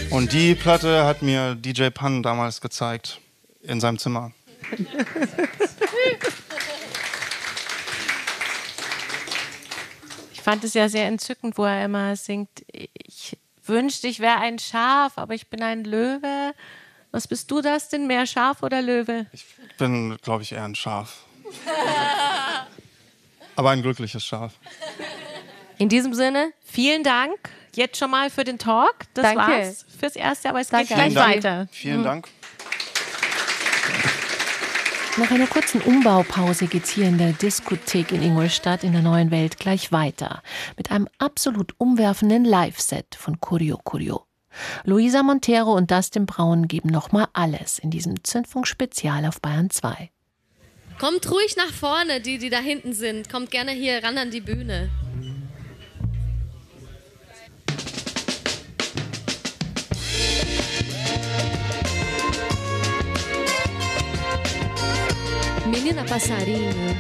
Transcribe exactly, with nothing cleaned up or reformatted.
Und die Platte hat mir D J Pan damals gezeigt, in seinem Zimmer. Ich fand es ja sehr entzückend, wo er immer singt, ich wünschte, ich wäre ein Schaf, aber ich bin ein Löwe. Was bist du das denn, mehr Schaf oder Löwe? Ich bin, glaube ich, eher ein Schaf. Aber ein glückliches Schaf. In diesem Sinne, vielen Dank jetzt schon mal für den Talk. Das Danke. war's fürs Erste, aber es Danke. geht gleich Vielen Dank. weiter. Vielen Mhm. Dank. Nach einer kurzen Umbaupause geht's hier in der Diskothek in Ingolstadt in der Neuen Welt gleich weiter. Mit einem absolut umwerfenden Live-Set von Curio Curio. Luisa Montero und Dustin Braun geben nochmal alles in diesem Zündfunk-Spezial auf Bayern zwei. Kommt ruhig nach vorne, die, die da hinten sind. Kommt gerne hier ran an die Bühne. Menina Passarinho,